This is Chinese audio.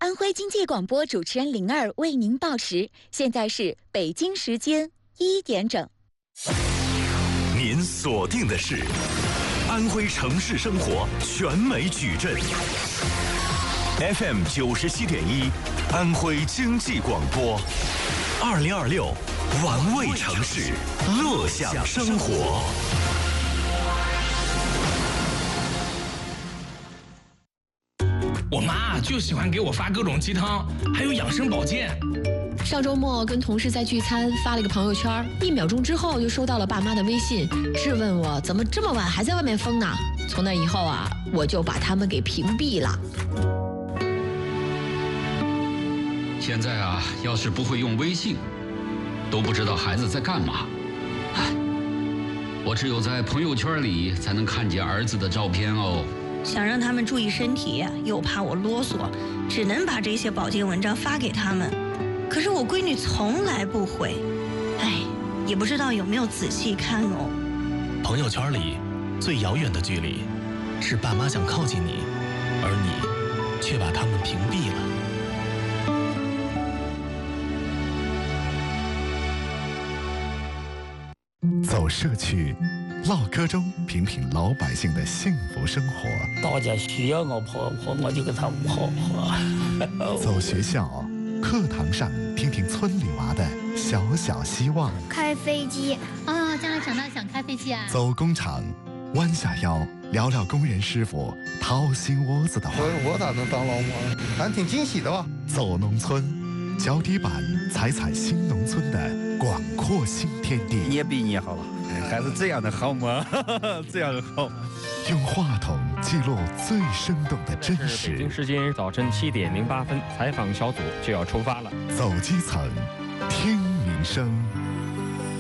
安徽经济广播主持人灵儿为您报时，现在是北京时间1点整。 您锁定的是安徽城市生活全美矩阵 FM 97.1，安徽经济广播，2026玩味城市，乐享生活。 我妈就喜欢给我发各种鸡汤，还有养生保健。 上周末跟同事在聚餐，发了一个朋友圈，1秒钟之后就收到了爸妈的微信，质问我怎么这么晚还在外面疯呢？从那以后啊，我就把他们给屏蔽了。 现在啊，要是不会用微信，都不知道孩子在干嘛。我只有在朋友圈里才能看见儿子的照片哦。 想让他们注意身体，又怕我啰嗦，只能把这些保健文章发给他们。可是我闺女从来不回，也不知道有没有仔细看哦。 朋友圈里最遥远的距离，是爸妈想靠近你，而你却把他们屏蔽了。 走社区，唠嗑中品品老百姓的幸福生活。 大家需要我跑，我就给他们跑。 走学校，课堂上听听村里娃的小小希望。 开飞机啊，将来长大想开飞机啊。 走工厂，弯下腰聊聊工人师傅掏心窝子的话。 我咋能当老母？还挺惊喜的吧。 走农村，脚底板踩踩新农村的广阔新天地。 你也比你好了，还是这样的好吗？这样的好。 用话筒记录最生动的真实。 北京时间早晨7点08分，采访小组就要出发了。 走基层，听民生。